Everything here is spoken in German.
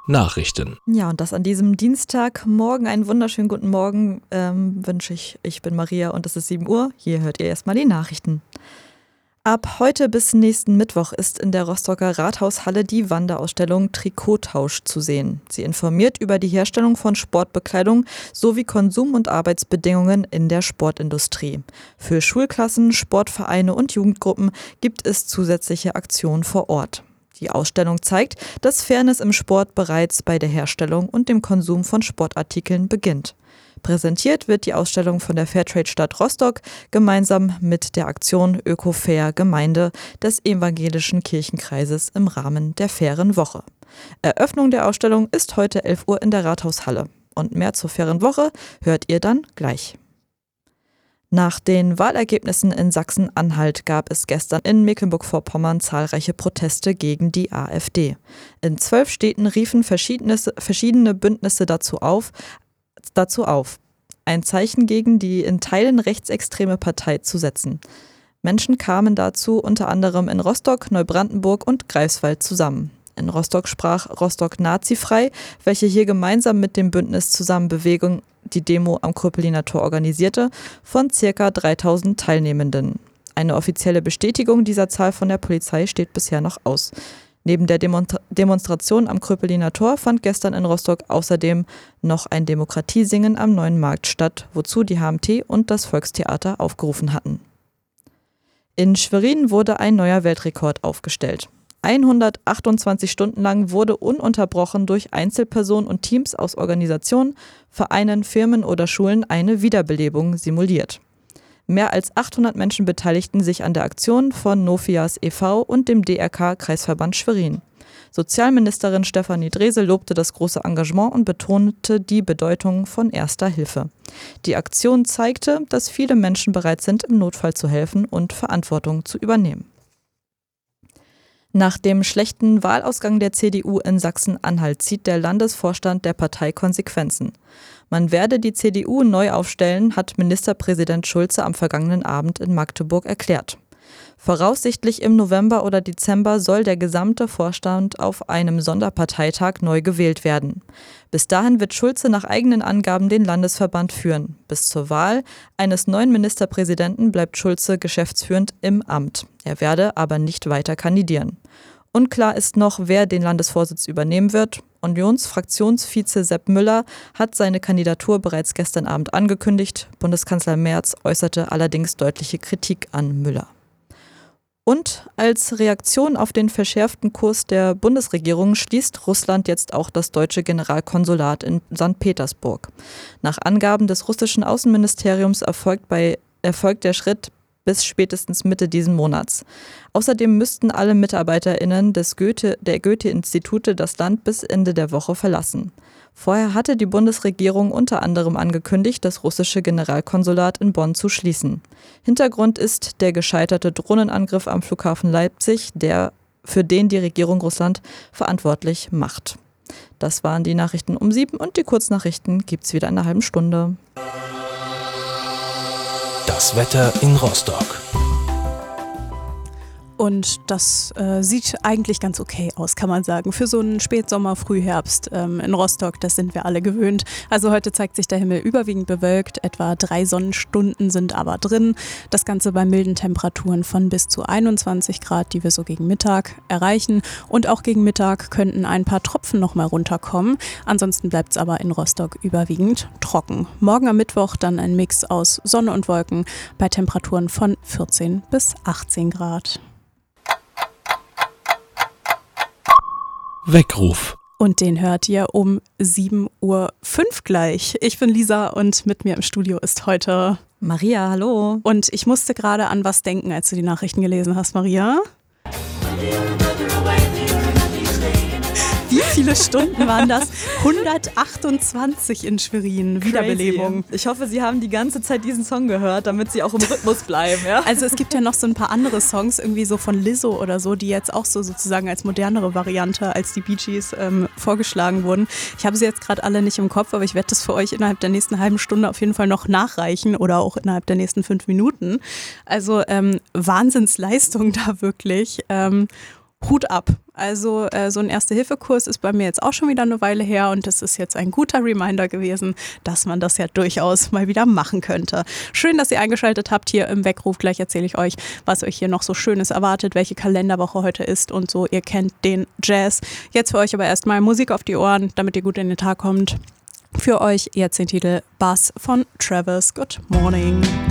Nachrichten. Ja, und das an diesem Dienstagmorgen. Einen wunderschönen guten Morgen wünsche ich. Ich bin Maria und es ist 7 Uhr. Hier hört ihr erstmal die Nachrichten. Ab heute bis nächsten Mittwoch ist in der Rostocker Rathaushalle die Wanderausstellung Trikottausch zu sehen. Sie informiert über die Herstellung von Sportbekleidung sowie Konsum- und Arbeitsbedingungen in der Sportindustrie. Für Schulklassen, Sportvereine und Jugendgruppen gibt es zusätzliche Aktionen vor Ort. Die Ausstellung zeigt, dass Fairness im Sport bereits bei der Herstellung und dem Konsum von Sportartikeln beginnt. Präsentiert wird die Ausstellung von der Fairtrade-Stadt Rostock gemeinsam mit der Aktion Öko-Fair Gemeinde des Evangelischen Kirchenkreises im Rahmen der Fairen Woche. Eröffnung der Ausstellung ist heute 11 Uhr in der Rathaushalle. Und mehr zur Fairen Woche hört ihr dann gleich. Nach den Wahlergebnissen in Sachsen-Anhalt gab es gestern in Mecklenburg-Vorpommern zahlreiche Proteste gegen die AfD. In 12 Städten riefen verschiedene Bündnisse dazu auf, ein Zeichen gegen die in Teilen rechtsextreme Partei zu setzen. Menschen kamen dazu unter anderem in Rostock, Neubrandenburg und Greifswald zusammen. In Rostock sprach Rostock Nazifrei, welche hier gemeinsam mit dem Bündnis Zusammenbewegung die Demo am Kröpeliner Tor organisierte, von ca. 3000 Teilnehmenden. Eine offizielle Bestätigung dieser Zahl von der Polizei steht bisher noch aus. Neben der Demonstration am Kröpeliner Tor fand gestern in Rostock außerdem noch ein Demokratiesingen am Neuen Markt statt, wozu die HMT und das Volkstheater aufgerufen hatten. In Schwerin wurde ein neuer Weltrekord aufgestellt. 128 Stunden lang wurde ununterbrochen durch Einzelpersonen und Teams aus Organisationen, Vereinen, Firmen oder Schulen eine Wiederbelebung simuliert. Mehr als 800 Menschen beteiligten sich an der Aktion von Nofias e.V. und dem DRK-Kreisverband Schwerin. Sozialministerin Stefanie Drese lobte das große Engagement und betonte die Bedeutung von Erster Hilfe. Die Aktion zeigte, dass viele Menschen bereit sind, im Notfall zu helfen und Verantwortung zu übernehmen. Nach dem schlechten Wahlausgang der CDU in Sachsen-Anhalt zieht der Landesvorstand der Partei Konsequenzen. Man werde die CDU neu aufstellen, hat Ministerpräsident Schulze am vergangenen Abend in Magdeburg erklärt. Voraussichtlich im November oder Dezember soll der gesamte Vorstand auf einem Sonderparteitag neu gewählt werden. Bis dahin wird Schulze nach eigenen Angaben den Landesverband führen. Bis zur Wahl eines neuen Ministerpräsidenten bleibt Schulze geschäftsführend im Amt. Er werde aber nicht weiter kandidieren. Unklar ist noch, wer den Landesvorsitz übernehmen wird. Unionsfraktionsvize Sepp Müller hat seine Kandidatur bereits gestern Abend angekündigt. Bundeskanzler Merz äußerte allerdings deutliche Kritik an Müller. Und als Reaktion auf den verschärften Kurs der Bundesregierung schließt Russland jetzt auch das deutsche Generalkonsulat in St. Petersburg. Nach Angaben des russischen Außenministeriums erfolgt der Schritt bis spätestens Mitte diesen Monats. Außerdem müssten alle MitarbeiterInnen der Goethe-Institute das Land bis Ende der Woche verlassen. Vorher hatte die Bundesregierung unter anderem angekündigt, das russische Generalkonsulat in Bonn zu schließen. Hintergrund ist der gescheiterte Drohnenangriff am Flughafen Leipzig, für den die Regierung Russland verantwortlich macht. Das waren die Nachrichten um 7 und die Kurznachrichten gibt's wieder in einer halben Stunde. Das Wetter in Rostock. Und das sieht eigentlich ganz okay aus, kann man sagen. Für so einen Spätsommer, Frühherbst in Rostock, das sind wir alle gewöhnt. Also heute zeigt sich der Himmel überwiegend bewölkt, etwa 3 Sonnenstunden sind aber drin. Das Ganze bei milden Temperaturen von bis zu 21 Grad, die wir so gegen Mittag erreichen. Und auch gegen Mittag könnten ein paar Tropfen nochmal runterkommen. Ansonsten bleibt es aber in Rostock überwiegend trocken. Morgen am Mittwoch dann ein Mix aus Sonne und Wolken bei Temperaturen von 14 bis 18 Grad. Weckruf. Und den hört ihr um 7:05 Uhr gleich. Ich bin Lisa und mit mir im Studio ist heute Maria, hallo. Und ich musste gerade an was denken, als du die Nachrichten gelesen hast, Maria. Wie viele Stunden waren das? 128 in Schwerin, Wiederbelebung. Crazy. Ich hoffe, Sie haben die ganze Zeit diesen Song gehört, damit Sie auch im Rhythmus bleiben. Ja? Also es gibt ja noch so ein paar andere Songs, irgendwie so von Lizzo oder so, die jetzt auch so sozusagen als modernere Variante als die Bee Gees vorgeschlagen wurden. Ich habe sie jetzt gerade alle nicht im Kopf, aber ich werde das für euch innerhalb der nächsten halben Stunde auf jeden Fall noch nachreichen oder auch innerhalb der nächsten 5 Minuten. Also Wahnsinnsleistung da wirklich. Hut ab. Also so ein Erste-Hilfe-Kurs ist bei mir jetzt auch schon wieder eine Weile her und es ist jetzt ein guter Reminder gewesen, dass man das ja durchaus mal wieder machen könnte. Schön, dass ihr eingeschaltet habt hier im Weckruf. Gleich erzähle ich euch, was euch hier noch so Schönes erwartet, welche Kalenderwoche heute ist und so. Ihr kennt den Jazz. Jetzt für euch aber erstmal Musik auf die Ohren, damit ihr gut in den Tag kommt. Für euch jetzt den Titel Buzz von Travis. Good morning.